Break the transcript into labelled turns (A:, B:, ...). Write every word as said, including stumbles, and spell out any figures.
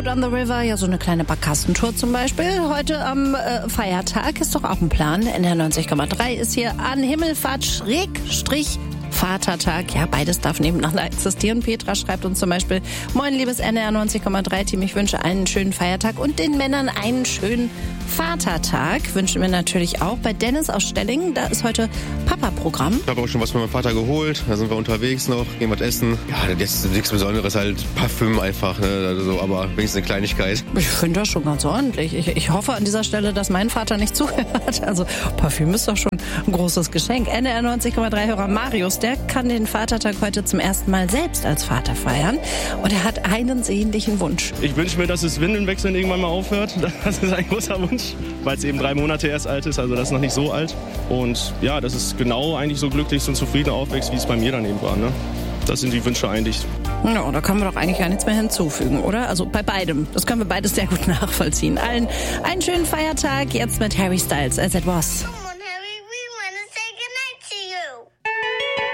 A: on the River, ja so eine kleine Barkassentour zum Beispiel. Heute am äh, Feiertag ist doch auch ein Plan. N R neunzig Komma drei ist hier an Himmelfahrt Schrägstrich Vatertag. Ja, beides darf nebeneinander existieren. Petra schreibt uns zum Beispiel: Moin, liebes N R neunzig Komma drei Team, ich wünsche einen schönen Feiertag und den Männern einen schönen Vatertag. Wünschen wir natürlich auch. Bei Dennis aus Stellingen, da ist heute Papa-Programm.
B: Ich habe auch schon was von meinem Vater geholt. Da sind wir unterwegs noch, gehen was essen. Ja, das ist nichts Besonderes, halt Parfüm einfach, ne? Also, aber wenigstens eine Kleinigkeit.
A: Ich finde das schon ganz ordentlich. Ich, ich hoffe an dieser Stelle, dass mein Vater nicht zuhört. Also Parfüm ist doch schon ein großes Geschenk. N R neunzig Komma drei Hörer Marius, der kann den Vatertag heute zum ersten Mal selbst als Vater feiern. Und er hat einen sehnlichen Wunsch.
C: Ich wünsche mir, dass das Windelnwechseln irgendwann mal aufhört. Das ist ein großer Wunsch, weil es eben drei Monate erst alt ist. Also das ist noch nicht so alt. Und ja, dass es genau eigentlich so glücklich und zufrieden aufwächst, wie es bei mir dann eben war. Ne? Das sind die Wünsche eigentlich.
A: Ja, da können wir doch eigentlich gar nichts mehr hinzufügen, oder? Also bei beidem. Das können wir beides sehr gut nachvollziehen. Allen einen schönen Feiertag. Jetzt mit Harry Styles, As It Was.